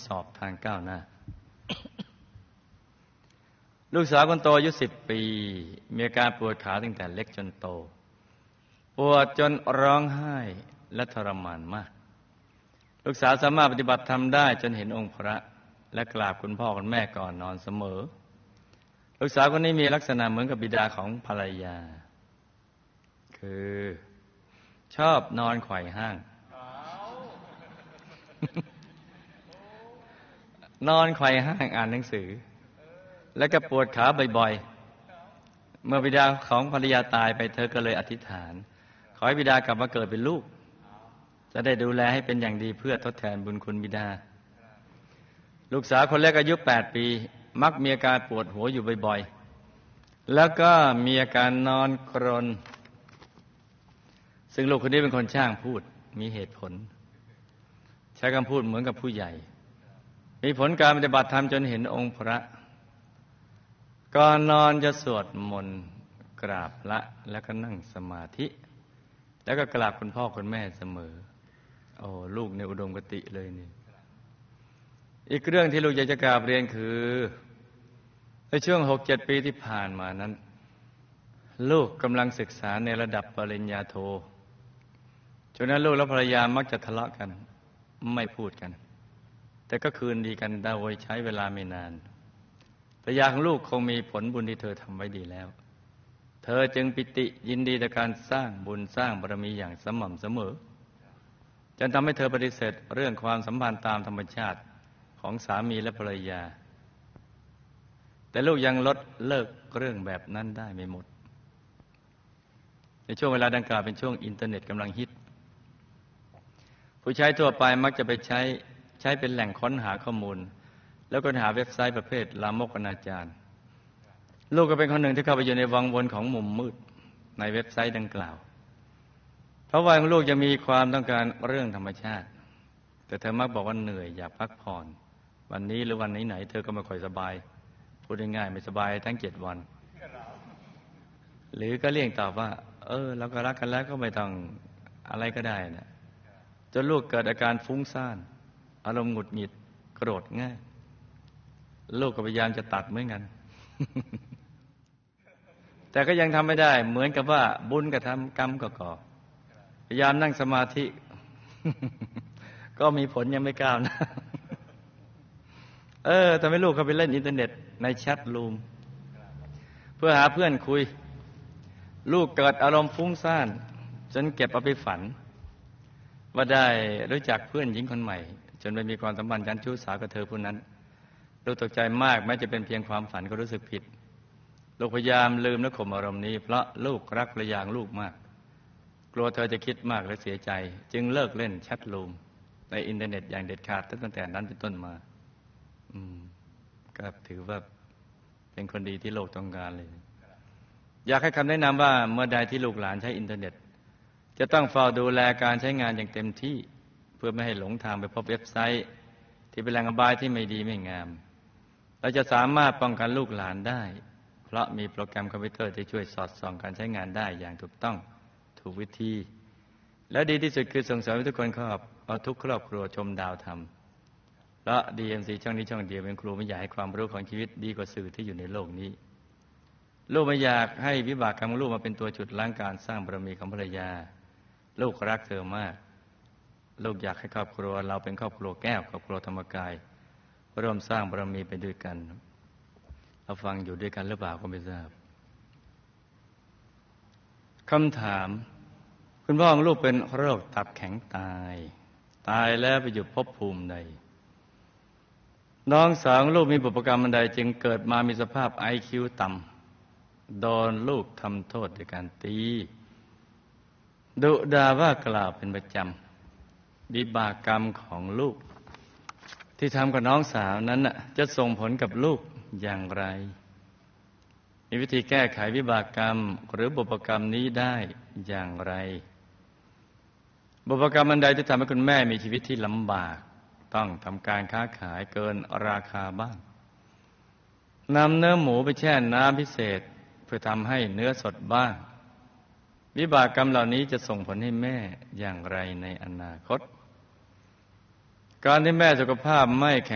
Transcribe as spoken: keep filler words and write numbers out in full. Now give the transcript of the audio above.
สอบทางก้าวหน้า ลูกสาวคนโตอายุสิบปีมีอาการปวดขาตั้งแต่เล็กจนโตปวดจนร้องไห้และทรมานมากลูกสาวสามารถปฏิบัติธรรมได้จนเห็นองค์พระและกราบคุณพ่อคุณแม่ก่อนนอนเสมอลูกสาวคนนี้มีลักษณะเหมือนกับบิดาของภรรยาคือชอบนอนไขว่ห้าง นอนไขว่ห้างอ่านหนังสือแล้วก็ปวดขาบ่อยๆเมื่อบิดาของภรรยาตายไปเธอก็เลยอธิษฐานขอให้บิดากลับมาเกิดเป็นลูกจะได้ดูแลให้เป็นอย่างดีเพื่อทดแทนบุญคุณบิดาลูกสาวคนเล็กอายุแปดปีมักมีอาการปวดหัวอยู่บ่อยๆแล้วก็มีอาการนอนกรนซึ่งลูกคนนี้เป็นคนช่างพูดมีเหตุผลใช้คำพูดเหมือนกับผู้ใหญ่มีผลการปฏิบัติธรรมจนเห็นองค์พระก่อนนอนจะสวดมนต์กราบพระแล้วก็นั่งสมาธิแล้วก็กราบคุณพ่อคุณแม่เสมอโอ้ลูกในอุดมคติเลยนี่อีกเรื่องที่ลูกอยากจะกราบเรียนคือในช่วงหกเจ็ดปีที่ผ่านมานั้นลูกกำลังศึกษาในระดับปริญญาโทฉะนั้นลูกและภรรยามักจะทะเลาะกันไม่พูดกันแต่ก็คืนดีกันโดยใช้เวลาไม่นานภรรยาของลูกคงมีผลบุญที่เธอทำไว้ดีแล้วเธอจึงปิติยินดีในการสร้างบุญสร้างบารมีอย่างสม่ำเสมอจนทำให้เธอปฏิเสธเรื่องความสัมพันธ์ตามธรรมชาติของสามีและภรรยาแต่ลูกยังลดเลิกเรื่องแบบนั้นได้ไม่หมดในช่วงเวลาดังกล่าวเป็นช่วงอินเทอร์เน็ตกำลังฮิตผู้ใช้ทั่วไปมักจะไปใช้ใช้เป็นแหล่งค้นหาข้อมูลแล้วค้นหาเว็บไซต์ประเภทลามกอนาจารลูกก็เป็นคนหนึ่งที่เข้าไปอยู่ในวังวนของมุมมืดในเว็บไซต์ดังกล่าวเพราะว่าลูกจะมีความต้องการเรื่องธรรมชาติแต่เธอมักบอกว่าเหนื่อยอยากพักผ่อนวันนี้หรือวันไหนๆเธอก็ไม่ค่อยสบายพูดง่ายๆไม่สบายทั้งเจ็ดวันหรือก็เลี่ยงตอบว่าเออเราก็รักกันแล้วก็ไม่ต้องอะไรก็ได้นะจนลูกเกิดอาการฟุ้งซ่านอารมณ์หงุดหงิดโกรธง่ายลูกก็พยายามจะตัดเหมือนกัน แต่ก็ยังทำไม่ได้เหมือนกับว่าบุญกับทำกรรมก็ก่อพยายามนั่งสมาธิ ก็มีผลยังไม่ก้าวหน้า เออทำให้ลูกเขาไปเล่นอินเทอร์เน็ตในแชทรูมเพื่อหาเพื่อนคุยลูกเกิดอารมณ์ฟุ้งซ่านจนเก็บเอาไปฝันว่าได้รู้จักเพื่อนหญิงคนใหม่จนไปมีความสัมพันธ์กันชู้สาวกับเธอผู้นั้นลูกตกใจมากแม้จะเป็นเพียงความฝันก็รู้สึกผิดลูกพยายามลืมและข่มอารมณ์นี้เพราะลูกรักภรรยาลูกมากกลัวเธอจะคิดมากและเสียใจจึงเลิกเล่นแชทรูมในอินเทอร์เน็ตอย่างเด็ดขาดตั้งแต่นั้นเป็นต้นมาอืมก็ถือว่าเป็นคนดีที่โลกต้องการเลยอยากให้คำแนะนำว่าเมื่อใดที่ลูกหลานใช้อินเทอร์เน็ตจะต้องเฝ้าดูแลการใช้งานอย่างเต็มที่เพื่อไม่ให้หลงทางไปพบเว็บไซต์ที่เป็นแหล่งอบายที่ไม่ดีไม่งามเราจะสามารถป้องกันลูกหลานได้เพราะมีโปรแกรมคอมพิวเตอร์ที่ช่วยสอดส่องการใช้งานได้อย่างถูกต้องถูกวิธีและดีที่สุดคือส่งเสริมให้ทุกคนครอบเอาทุกครอบครัวชมดาวธรรมเพราะ ดี เอ็ม ซี ช่องนี้ช่องเดียวเป็นครูไม่อยากให้ความรู้ของชีวิตดีกว่าสื่อที่อยู่ในโลกนี้ลูกไม่อยากให้วิบากกรรมของลูกมาเป็นตัวจุดล้างการสร้างบารมีของภรรยาลูกรักเธอมากลูกอยากให้ครอบครัวเราเป็นครอบครัวแก้วครอบครัวธรรมกายร่วมสร้างบารมีไปด้วยกันเราฟังอยู่ด้วยกันหรือเปล่าก็ไม่ทราบคำถามคุณพ่อของลูกเป็นโรคตับแข็งตายตายแล้วไปอยู่ภพภูมิใดน้องสาวของลูกมีบุพกรรมอันใดจึงเกิดมามีสภาพ ไอ คิว ต่ำโดนลูกทำโทษด้วยการตีดุด่าว่ากล่าวเป็นประจำวิบากกรรมของลูกที่ทำกับน้องสาวนั้นน่ะจะส่งผลกับลูกอย่างไรมีวิธีแก้ไขวิบากกรรมหรือบุพกรรมนี้ได้อย่างไรบุพกรรมอันใดที่ทำให้คุณแม่มีชีวิตที่ลำบากต้องทำการค้าขายเกินราคาบ้างนำเนื้อหมูไปแช่น้ำพิเศษเพื่อทำให้เนื้อสดบ้างวิบากกรรมเหล่านี้จะส่งผลให้แม่อย่างไรในอนาคตการที่แม่สุขภาพไม่แข็ง